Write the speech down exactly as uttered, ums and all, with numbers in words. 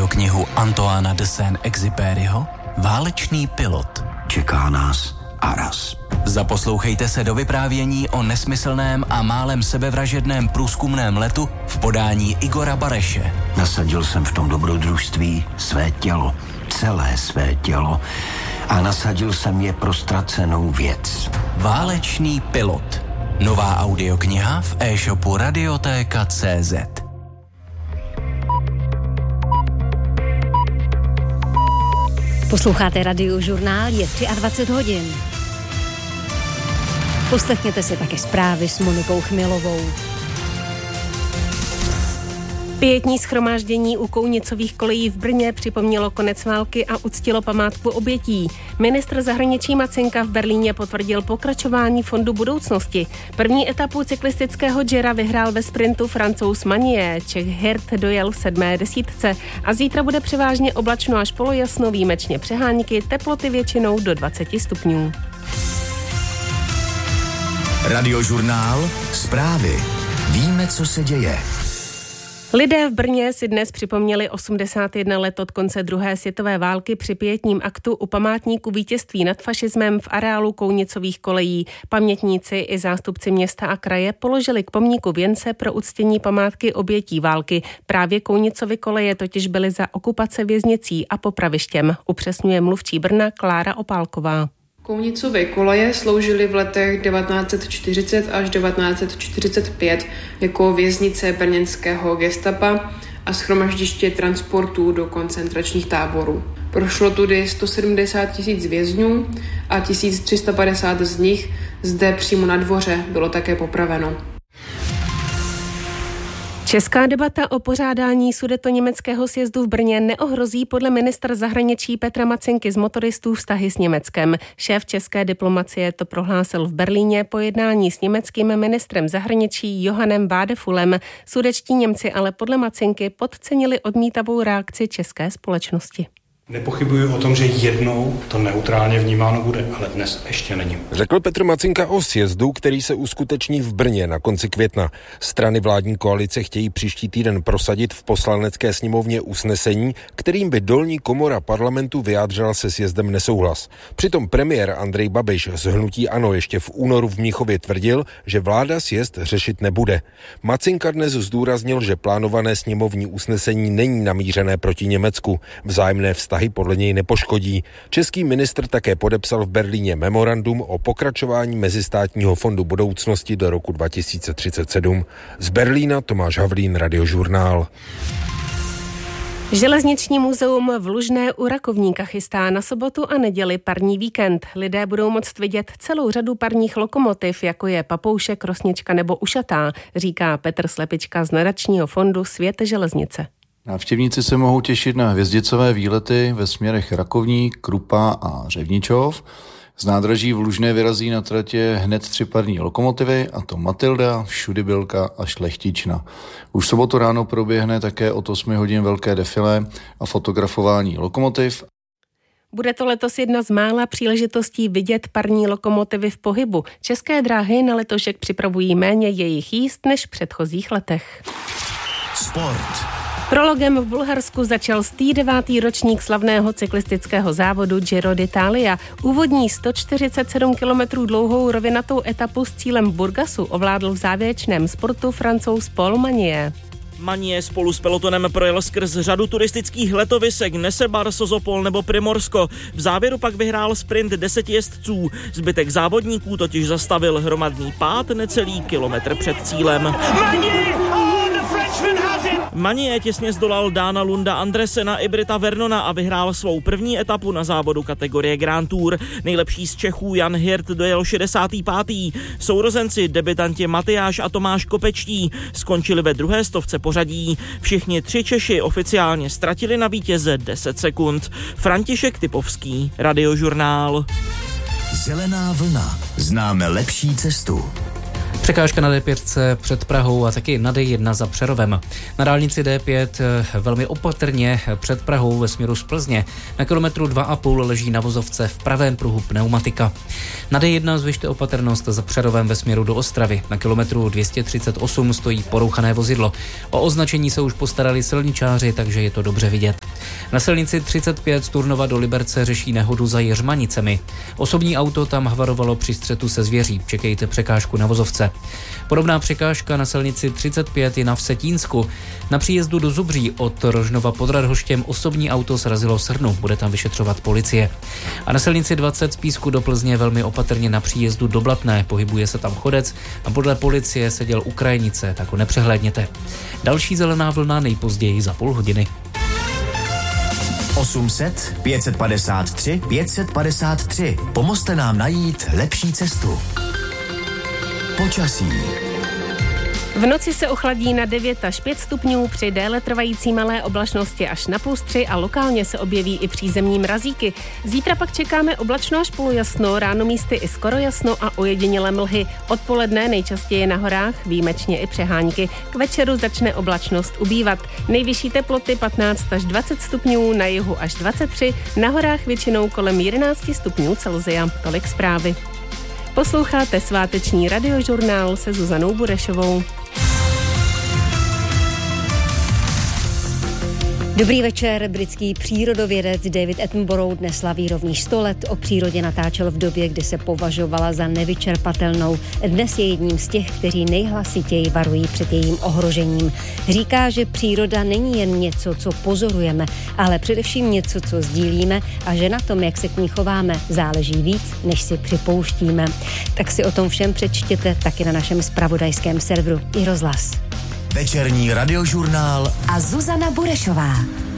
audioknihu Antoána de Saint-Exupéryho Válečný pilot. Čeká nás Aras. Zaposlouchejte se do vyprávění o nesmyslném a málem sebevražedném průzkumném letu v podání Igora Bareše. Nasadil jsem v tom dobrodružství své tělo, celé své tělo a nasadil jsem je pro ztracenou věc. Válečný pilot. Nová audiokniha v e-shopu Radiotéka tečka cé zet. Posloucháte Radiožurnál, je dvacet tři hodin. Poslechněte si také zprávy s Monikou Chmilovou. Pietní shromáždění u Kounicových kolejí v Brně připomnělo konec války a uctilo památku obětí. Ministr zahraničí Macinka v Berlíně potvrdil pokračování Fondu budoucnosti. První etapu cyklistického Gira vyhrál ve sprintu Francouz Magnier. Čech Hirt dojel v sedmé desítce a zítra bude převážně oblačno až polojasno, výjimečně přehánky, teploty většinou do dvacet stupňů. Radiožurnál, zprávy. Víme, co se děje. Lidé v Brně si dnes připomněli osmdesát jedna let od konce druhé světové války při pietním aktu u památníku vítězství nad fašismem v areálu Kounicových kolejí. Pamětníci i zástupci města a kraje položili k pomníku věnce pro uctění památky obětí války. Právě Kounicovy koleje totiž byly za okupace věznicí a popravištěm, upřesňuje mluvčí Brna Klára Opálková. Kounicovy koleje sloužily v letech devatenáct set čtyřicet až devatenáct set čtyřicet pět jako věznice brněnského gestapa a shromaždiště transportů do koncentračních táborů. Prošlo tudy sto sedmdesát tisíc vězňů a tisíc tři sta padesát z nich zde přímo na dvoře bylo také popraveno. Česká debata o pořádání sudetoněmeckého sjezdu v Brně neohrozí podle ministra zahraničí Petra Macinky z motoristů vztahy s Německem. Šéf české diplomacie to prohlásil v Berlíně po jednání s německým ministrem zahraničí Johannem Wadefulem. Sudetští Němci ale podle Macinky podcenili odmítavou reakci české společnosti. Nepochybuji o tom, že jednou to neutrálně vnímáno bude, ale dnes ještě není. Řekl Petr Macinka o sjezdu, který se uskuteční v Brně na konci května. Strany vládní koalice chtějí příští týden prosadit v poslanecké sněmovně usnesení, kterým by dolní komora parlamentu vyjádřila se sjezdem nesouhlas. Přitom premiér Andrej Babiš z hnutí ANO ještě v únoru v Mnichově tvrdil, že vláda sjezd řešit nebude. Macinka dnes zdůraznil, že plánované sněmovní usnesení není namířené proti Německu. Vzájemné vztahy podle něj nepoškodí. Český ministr také podepsal v Berlíně memorandum o pokračování Mezistátního fondu budoucnosti do roku dva tisíce třicet sedm. Z Berlína Tomáš Havlín, Radiožurnál. Železniční muzeum v Lužné u Rakovníka chystá na sobotu a neděli parní víkend. Lidé budou moct vidět celou řadu parních lokomotiv, jako je Papoušek, Rosnička nebo Ušatá, říká Petr Slepička z nadačního fondu Svět železnice. Návštěvníci se mohou těšit na hvězdicové výlety ve směrech Rakovník, Krupa a Řevničov. Z nádraží v Lužné vyrazí na tratě hned tři parní lokomotivy, a to Matilda, Všudybylka a Šlechtična. Už v sobotu ráno proběhne také od osmi hodin velké defilé a fotografování lokomotiv. Bude to letos jedna z mála příležitostí vidět parní lokomotivy v pohybu. České dráhy na letošek připravují méně jejich jízd než v předchozích letech. Sport. Prologem v Bulharsku začal stý devátý ročník slavného cyklistického závodu Giro d'Italia. Úvodní sto čtyřicet sedm kilometrů dlouhou rovinatou etapu s cílem Burgasu ovládl v závěrečném sportu Francouz Paul Magnier. Magnier spolu s pelotonem projel skrz řadu turistických letovisek Nesebar, Sozopol nebo Primorsko. V závěru pak vyhrál sprint deseti jezdců. Zbytek závodníků totiž zastavil hromadný pád necelý kilometr před cílem. Magnier těsně zdolal Dána Lunda Andresena i Brita Vernona a vyhrál svou první etapu na závodu kategorie Grand Tour. Nejlepší z Čechů Jan Hirt dojel šedesátý pátý Sourozenci, debutanti Matyáš a Tomáš Kopečtí, skončili ve druhé stovce pořadí. Všichni tři Češi oficiálně ztratili na vítěze deset sekund. František Typovský, Radiožurnál. Zelená vlna. Známe lepší cestu. Překážka na D pět před Prahou a taky na D jedna za Přerovem. Na dálnici D pět velmi opatrně před Prahou ve směru z Plzně. Na kilometru dva a půl leží na vozovce v pravém pruhu pneumatika. Na D jedna zvyšte opatrnost za Přerovem ve směru do Ostravy. Na kilometru dvě stě třicet osm stojí porouchané vozidlo. O označení se už postarali silničáři, takže je to dobře vidět. Na silnici třicet pět z Turnova do Liberce řeší nehodu za Jeřmanicemi. Osobní auto tam havarovalo při střetu se zvěří. Čekejte překážku na vozovce. Podobná překážka na silnici třicet pět je na Vsetínsku. Na příjezdu do Zubří od Rožnova pod Radhoštěm osobní auto srazilo srnu. Bude tam vyšetřovat policie. A na silnici dvacet z Písku do Plzně velmi opatrně na příjezdu do Blatné. Pohybuje se tam chodec a podle policie seděl u krajnice, tak ho nepřehlédněte. Další zelená vlna nejpozději za půl hodiny. osm set pět set padesát tři pět set padesát tři. Pomozte nám najít lepší cestu. Počasí. V noci se ochladí na devět až pět stupňů při déle trvající malé oblačnosti až na plus tři a lokálně se objeví i přízemní mrazíky. Zítra pak čekáme oblačno až polojasno, ráno místy i skoro jasno a ojedinělé mlhy. Odpoledne nejčastěji na horách, výjimečně i přehánky. K večeru začne oblačnost ubývat. Nejvyšší teploty patnáct až dvacet stupňů, na jihu až dvacet tři, na horách většinou kolem jedenáct stupňů Celsia. Tolik zprávy. Posloucháte sváteční radiožurnál se Zuzanou Burešovou. Dobrý večer, britský přírodovědec David Attenborough dnes slaví rovněž sto let. O přírodě natáčel v době, kdy se považovala za nevyčerpatelnou. Dnes je jedním z těch, kteří nejhlasitěji varují před jejím ohrožením. Říká, že příroda není jen něco, co pozorujeme, ale především něco, co sdílíme a že na tom, jak se k ní chováme, záleží víc, než si připouštíme. Tak si o tom všem přečtěte taky na našem zpravodajském serveru iRozhlas. Večerní radiožurnál a Zuzana Burešová.